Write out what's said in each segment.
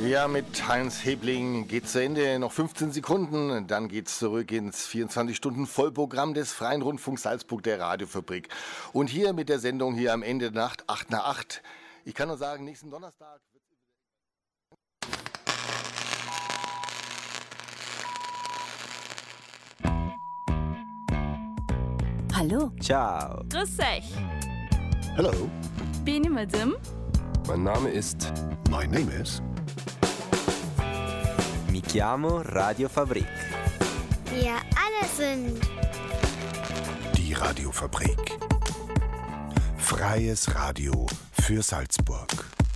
Ja, mit Heinz Hebling geht's zu Ende. Noch 15 Sekunden, dann geht's zurück ins 24-Stunden-Vollprogramm des Freien Rundfunks Salzburg, der Radiofabrik. Und hier mit der Sendung hier am Ende der Nacht, 8 nach 8. Ich kann nur sagen, nächsten Donnerstag Hallo. Ciao. Grüß euch. Hello. Bin ich mit dem? Mein Name ist... My name is... Mi chiamo Radiofabrik. Wir alle sind Die Radiofabrik. Freies Radio für Salzburg.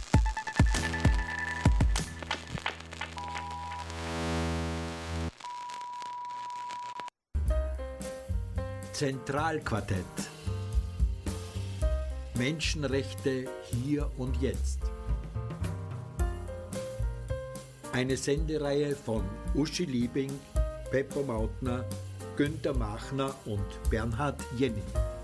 Zentralquartett. Menschenrechte hier und jetzt. Eine Sendereihe von Uschi Liebing, Peppo Mautner, Günther Machner und Bernhard Jenny.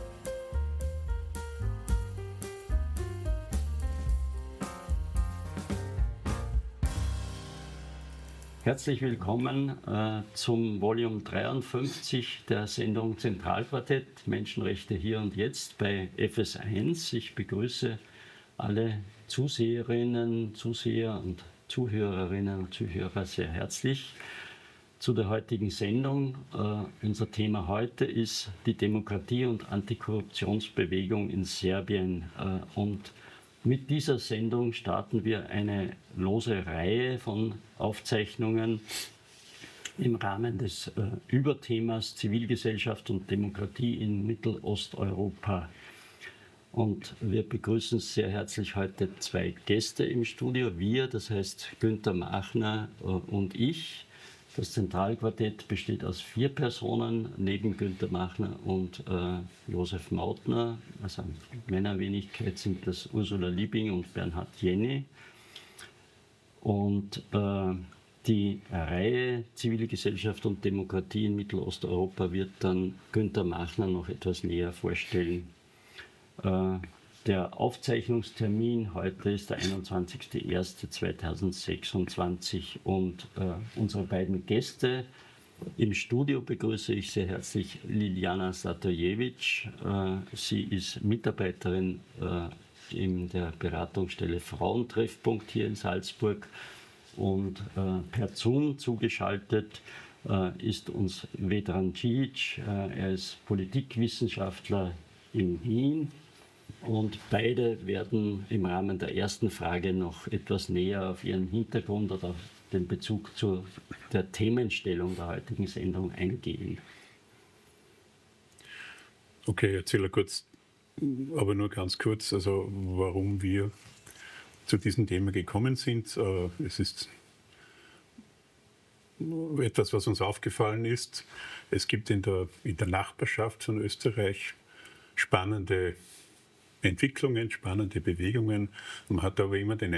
Herzlich willkommen zum Volume 53 der Sendung Zentralquartett Menschenrechte hier und jetzt bei FS1. Ich begrüße alle Zuseherinnen, Zuseher und Zuhörerinnen und Zuhörer sehr herzlich zu der heutigen Sendung. Unser Thema heute ist die Demokratie- und Antikorruptionsbewegung in Serbien. Und mit dieser Sendung starten wir eine lose Reihe von Aufzeichnungen im Rahmen des Überthemas Zivilgesellschaft und Demokratie in Mittelosteuropa. Und wir begrüßen sehr herzlich heute zwei Gäste im Studio. Wir, das heißt Günther Machner und ich. Das Zentralquartett besteht aus 4 Personen, neben Günther Machner und Josef Mautner. Also Männerwenigkeit sind das Ursula Liebing und Bernhard Jenny. Und die Reihe Zivilgesellschaft und Demokratie in Mittelosteuropa wird dann Günther Machner noch etwas näher vorstellen. Der Aufzeichnungstermin heute ist der 21.01.2026 und unsere beiden Gäste im Studio begrüße ich sehr herzlich Liljana Slatojewitsch. Sie ist Mitarbeiterin in der Beratungsstelle Frauentreffpunkt hier in Salzburg und per Zoom zugeschaltet ist uns Vedran Cijic. Er ist Politikwissenschaftler in Wien. Und beide werden im Rahmen der ersten Frage noch etwas näher auf ihren Hintergrund oder auf den Bezug zu der Themenstellung der heutigen Sendung eingehen. Okay, ich erzähle kurz, aber nur ganz kurz, also warum wir zu diesem Thema gekommen sind. Es ist etwas, was uns aufgefallen ist. Es gibt in der Nachbarschaft von Österreich spannende Entwicklungen, spannende Bewegungen. Man hat aber immer den